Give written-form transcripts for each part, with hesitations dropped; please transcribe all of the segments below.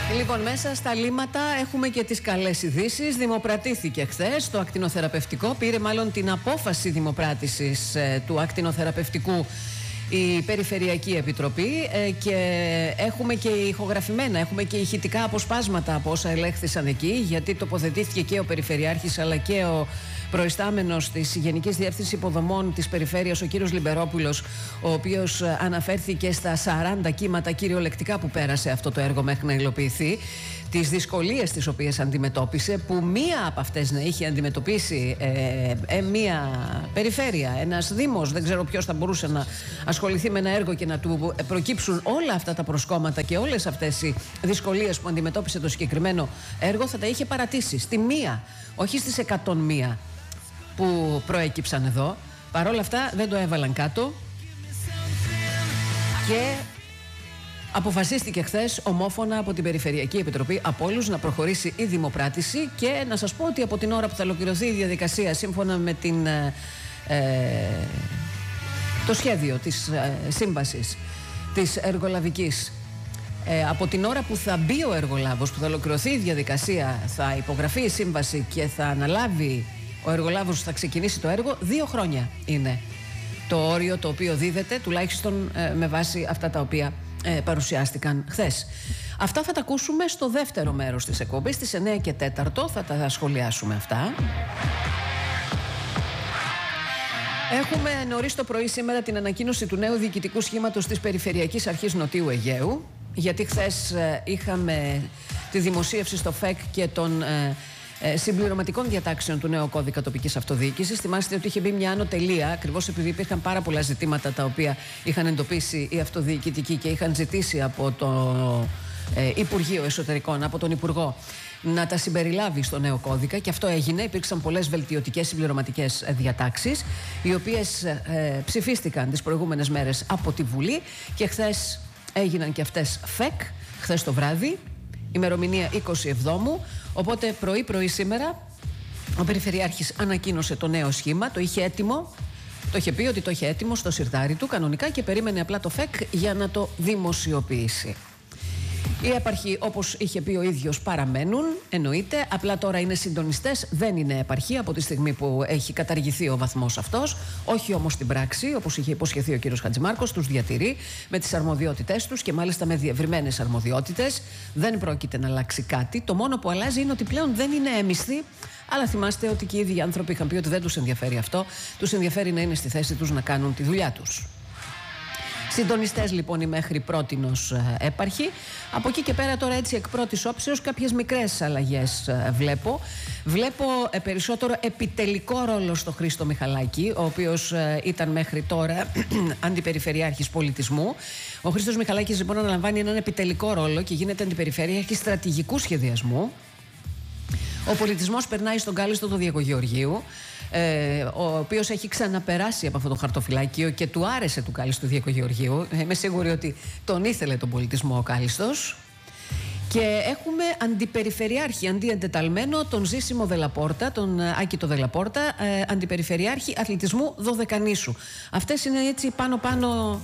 Λοιπόν, μέσα στα λίμματα έχουμε και τις καλές ειδήσεις. Δημοπρατήθηκε χθες το ακτινοθεραπευτικό. Πήρε μάλλον την απόφαση δημοπράτησης του ακτινοθεραπευτικού η Περιφερειακή Επιτροπή και έχουμε και ηχογραφημένα, έχουμε και ηχητικά αποσπάσματα από όσα ελέγχθησαν εκεί, γιατί τοποθετήθηκε και ο Περιφερειάρχης αλλά και ο προϊστάμενος της Γενικής Διεύθυνσης Υποδομών της Περιφέρειας, ο κύριος Λιμπερόπουλος, ο οποίος αναφέρθηκε στα 40 κύματα κυριολεκτικά που πέρασε αυτό το έργο μέχρι να υλοποιηθεί, τις δυσκολίες τις οποίες αντιμετώπισε, που μία από αυτές να είχε αντιμετωπίσει μία περιφέρεια, ένας δήμος, δεν ξέρω ποιος θα μπορούσε να ασχοληθεί με ένα έργο και να του προκύψουν όλα αυτά τα προσκόμματα και όλες αυτές οι δυσκολίες που αντιμετώπισε το συγκεκριμένο έργο, θα τα είχε παρατήσει στη μία, όχι στις 101 που προέκυψαν εδώ. Παρ' όλα αυτά δεν το έβαλαν κάτω και αποφασίστηκε χθες ομόφωνα από την Περιφερειακή Επιτροπή από όλους να προχωρήσει η δημοπράτηση. Και να σας πω ότι από την ώρα που θα ολοκληρωθεί η διαδικασία σύμφωνα με το σχέδιο της σύμβασης της εργολαβικής, από την ώρα που θα μπει ο εργολάβος, που θα ολοκληρωθεί η διαδικασία, θα υπογραφεί η σύμβαση και θα αναλάβει ο εργολάβος που θα ξεκινήσει το έργο, 2 χρόνια είναι το όριο το οποίο δίδεται, τουλάχιστον με βάση αυτά τα οποία παρουσιάστηκαν χθες. Αυτά θα τα ακούσουμε στο δεύτερο μέρος της εκπομπής, στις 9 και 4 θα τα σχολιάσουμε αυτά. Έχουμε νωρίς το πρωί σήμερα την ανακοίνωση του νέου διοικητικού σχήματος της Περιφερειακής Αρχής Νοτιού Αιγαίου, γιατί χθες είχαμε τη δημοσίευση στο ΦΕΚ και των συμπληρωματικών διατάξεων του νέου κώδικα τοπικής αυτοδιοίκησης. Θυμάστε ότι είχε μπει μια άνω τελεία, ακριβώς επειδή υπήρχαν πάρα πολλά ζητήματα τα οποία είχαν εντοπίσει οι αυτοδιοικητικοί και είχαν ζητήσει από το Υπουργείο Εσωτερικών, από τον Υπουργό, να τα συμπεριλάβει στο νέο κώδικα, και αυτό έγινε. Υπήρξαν πολλές βελτιωτικές συμπληρωματικές διατάξεις, οι οποίες ψηφίστηκαν τις προηγούμενες μέρες από τη Βουλή και χθες έγιναν και αυτές ΦΕΚ, χθες το βράδυ, ημερομηνία 27. Οπότε πρωί σήμερα ο Περιφερειάρχης ανακοίνωσε το νέο σχήμα, το είχε έτοιμο, το είχε πει ότι το είχε έτοιμο στο σιρτάρι του κανονικά και περίμενε απλά το ΦΕΚ για να το δημοσιοποιήσει. Οι έπαρχοι, όπως είχε πει ο ίδιος, παραμένουν, εννοείται. Απλά τώρα είναι συντονιστές, δεν είναι έπαρχοι από τη στιγμή που έχει καταργηθεί ο βαθμός αυτός. Όχι όμως στην πράξη, όπως είχε υποσχεθεί ο κύριος Χατζημάρκος, τους διατηρεί με τις αρμοδιότητές τους και μάλιστα με διευρυμένες αρμοδιότητες. Δεν πρόκειται να αλλάξει κάτι. Το μόνο που αλλάζει είναι ότι πλέον δεν είναι έμισθοι. Αλλά θυμάστε ότι και οι ίδιοι άνθρωποι είχαν πει ότι δεν τους ενδιαφέρει αυτό. Τους ενδιαφέρει να είναι στη θέση τους να κάνουν τη δουλειά τους. Συντονιστές λοιπόν οι μέχρι πρότινος έπαρχοι. Από εκεί και πέρα τώρα, έτσι εκ πρώτης όψεως, κάποιες μικρές αλλαγές βλέπω. Βλέπω περισσότερο επιτελικό ρόλο στο Χρήστο Μιχαλάκη, ο οποίος ήταν μέχρι τώρα αντιπεριφερειάρχης πολιτισμού. Ο Χρήστος Μιχαλάκης λοιπόν αναλαμβάνει έναν επιτελικό ρόλο και γίνεται αντιπεριφερειάρχης στρατηγικού σχεδιασμού. Ο πολιτισμός περνάει στον κάλιστο του Διego Γεωργίου, ο οποίος έχει ξαναπεράσει από αυτό το χαρτοφυλάκιο και του άρεσε του κάλιστου του Διego Γεωργίου. Είμαι σίγουρη ότι τον ήθελε τον πολιτισμό ο κάλιστος. Και έχουμε αντιπεριφερειάρχη, αντιεντεταλμένο, τον Ζήσιμο Δελαπόρτα, τον Άκη το Δελαπόρτα, αντιπεριφερειάρχη αθλητισμού Δωδεκανήσου. Αυτές είναι έτσι πάνω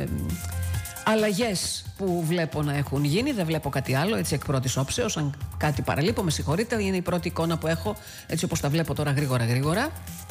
αλλαγές που βλέπω να έχουν γίνει. Δεν βλέπω κάτι άλλο έτσι εκ πρώτης όψεως. Αν κάτι παραλείπω, με συγχωρείτε, είναι η πρώτη εικόνα που έχω, έτσι όπως τα βλέπω τώρα γρήγορα.